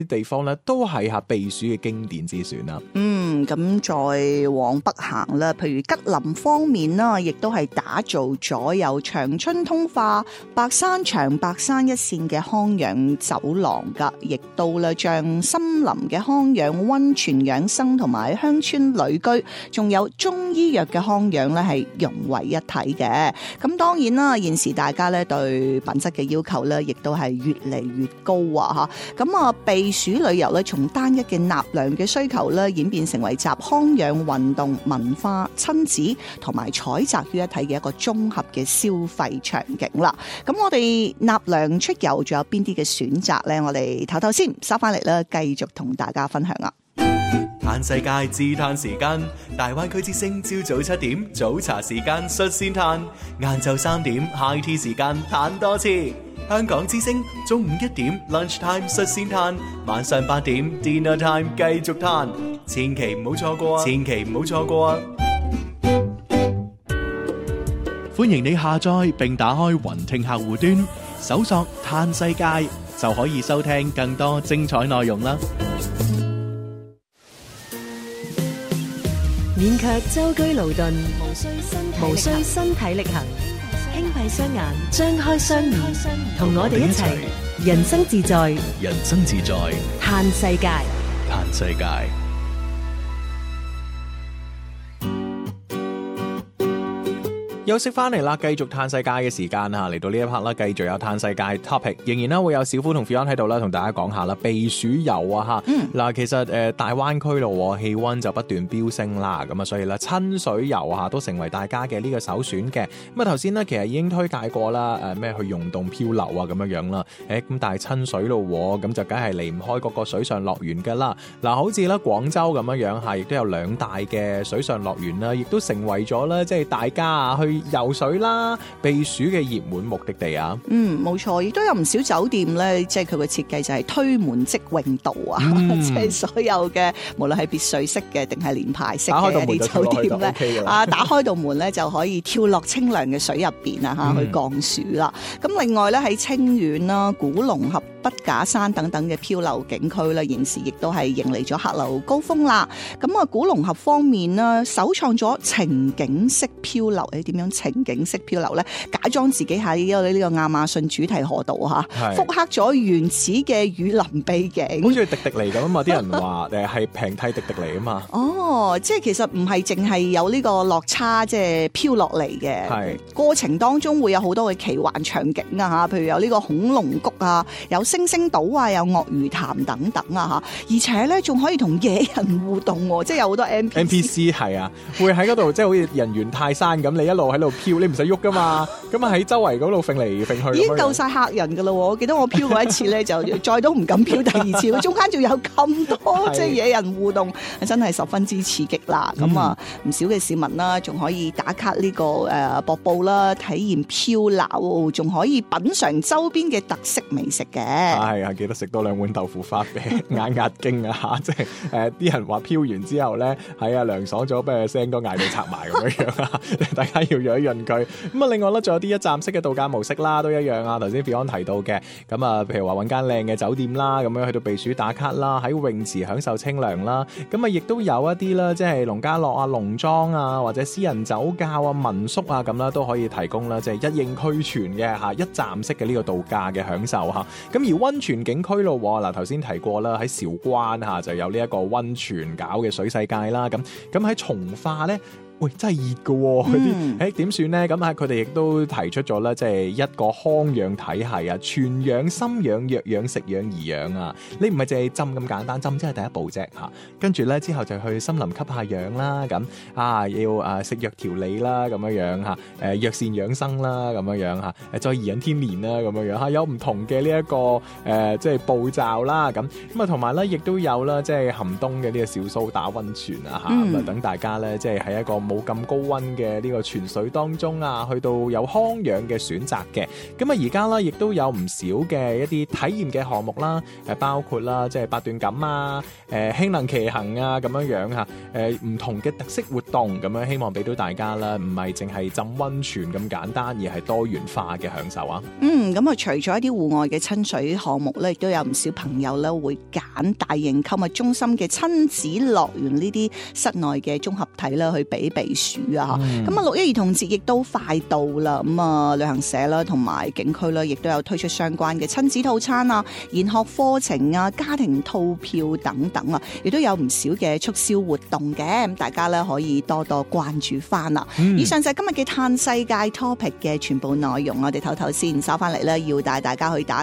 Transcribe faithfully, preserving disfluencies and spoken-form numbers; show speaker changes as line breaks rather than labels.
啲地方咧，都係吓避暑嘅經典之選啦。
嗯，咁再往北行啦，譬如吉林方面啦，亦都係打造咗有長春通化、白山長白山一線嘅康養走廊噶，亦都咧將森林嘅康養、溫泉養生同埋鄉村旅居，仲有中醫藥嘅康養咧係融為一體嘅。咁當然啦，現時大家咧對品質嘅要求咧，亦都係越嚟越高啊！吓，咁啊避暑旅遊咧，從單一嘅納涼嘅需求咧，演變成為集康養、運動、文化、親子同埋採集於一體嘅一個綜合嘅消費場景啦。咁我哋納涼出遊仲有邊啲嘅選擇呢？我哋唞唞先，收翻嚟啦，繼續同大家分享啊！
嘆世界自嘆時間，大灣區之聲朝早七點早茶時間率先嘆，晏晝三點 high tea 時間嘆多次。香港之聲中午一點 lunch time 率先嘆，晚上八點 dinner time 繼續嘆，千祈唔好錯過啊！千祈唔好錯過啊！
歡迎你下載並打開雲聽客戶端，搜索嘆世界就可以收聽更多精彩內容啦。
勉強舟車勞頓，無需身體力行，輕閉雙眼，張開雙耳，同我哋一齊人生自在，
人生自在，
嘆世界，
嘆世界。
休息翻嚟啦，繼續嘆世界嘅時間啊！嚟到呢一 part 啦，繼續有嘆世界 topic， 仍然啦會有小夫同 Fion 喺度啦，同大家講下啦，避暑遊啊吓。嗱、嗯，其實誒、呃、大灣區咯，氣溫就不斷飆升啦，咁啊，所以咧親水遊啊都成為大家嘅呢個首選嘅。咁啊頭先咧其實已經推介過啦，誒咩去溶洞漂流啊咁樣樣啦。誒咁但係親水咯，咁就梗係離唔開嗰個水上樂園噶啦。嗱，好似咧廣州咁樣樣吓，亦都有兩大嘅水上樂園啦，亦都成為咗咧即係大家啊去游水啦、避暑嘅熱門目的地啊。
嗯，冇錯，亦都有唔少酒店咧，即係佢嘅設計就係推門即泳道啊，嗯、即係所有嘅無論係別墅式嘅定係連排式嘅一啲酒店咧，啊，打開道門咧就可以跳落清涼嘅水入邊啊，吓、嗯、去降暑啦。咁另外咧喺清遠啦、古龍峽、筆架山等等嘅漂流景區咧，現時亦都係迎嚟咗客流高峰啦。咁啊，古龍峽方面呢，首創咗情景式漂流，誒，點樣情景式漂流咧？假裝自己喺呢個呢個亞馬遜主題河道吓，復刻咗原始嘅雨林秘境，
好似迪迪尼咁啊嘛！啲人話誒係平替迪迪尼啊嘛。
哦，即係其實唔係淨係有呢個落差，即係飄落嚟嘅。係過程當中會有好多嘅奇幻場景啊吓，譬如有呢個恐龍谷啊，有星星島啊，有鱷魚潭等等啊吓，而且咧仲可以同野人互動，即係有好多 N P C。N P C
係啊，會喺嗰度即係好似人猿泰山咁，你一路喺度飄，你唔使喐噶嘛，咁啊喺周圍嗰度揈嚟揈去。
已經夠晒嚇人噶啦！我記得我飄過一次咧，就再都唔敢飄第二次。中間仲有咁多即係野人互動，真係十分之刺激啦！咁啊、嗯，唔少嘅市民啦，仲可以打卡呢個誒瀑布啦，體驗漂流，仲可以品嚐周邊嘅特色美食嘅。
係啊，記得食多兩碗豆腐花俾壓壓驚啊嚇！即係誒啲人話漂完之後咧，係啊涼爽咗，不如聲都嗌到拆埋咁樣樣啊！大家要潤一潤佢。咁啊，另外咧仲有啲一站式嘅度假模式啦，都一樣啊。頭先 Fion 提到嘅，咁啊，譬如話揾間靚嘅酒店啦，咁樣去到避暑打卡啦，喺泳池享受清涼啦。咁啊，亦都有一啲啦，即係農家樂啊、農莊啊，或者私人酒窖啊、民宿啊咁啦，都可以提供啦，即係一應俱全嘅嚇一站式嘅呢個度假嘅享受嚇。咁而溫泉景區咯，嗱頭先提過啦，喺韶關嚇就有呢一個溫泉搞嘅水世界啦。咁咁喺從化咧。喂，真係熱㗎喎！嗰啲誒點算咧？咁啊，佢哋亦都提出咗咧，即係一個康養體系啊，全養、心養、藥養、食養、怡養啊！你唔係淨係浸咁簡單，浸即係第一步啫嚇。跟住咧之後就去森林吸下氧啦，咁啊要啊食藥調理啦，咁樣樣嚇，誒藥膳養生啦，咁樣樣嚇，誒再頤養天年啦，咁樣樣嚇，有唔同嘅呢一個誒即係步驟啦，咁咁啊同埋咧亦都有啦，即係寒冬嘅呢個小蘇打溫泉啊嚇，咁啊等大家咧即係喺一個冇咁高溫嘅呢個泉水當中啊，去到有康養嘅選擇嘅。咁啊而家啦，亦都有唔少嘅一啲體驗嘅項目啦，誒包括啦，即係八段錦啊、誒氫能騎行啊咁樣樣嚇，誒唔同嘅特色活動咁樣，希望俾到大家啦，唔係淨係浸溫泉咁簡單，而係多元化嘅享受啊。
嗯，咁啊，除咗一啲戶外嘅親水項目咧，亦都有唔少朋友咧會揀大型購物中心嘅親子樂園呢啲室內嘅綜合體啦，去避避暑啊！咁啊、嗯，六一兒童節亦都快到啦，咁啊，旅行社啦同埋景區啦，亦都有推出相關嘅親子套餐啊、研學課程啊、家庭套票等等啊，亦都有唔少嘅促銷活動嘅，咁大家咧可以多多關注翻啦。嗯、以上就係今日嘅嘆世界 topic 嘅全部內容，我哋唞唞先，收翻嚟咧要帶大家去打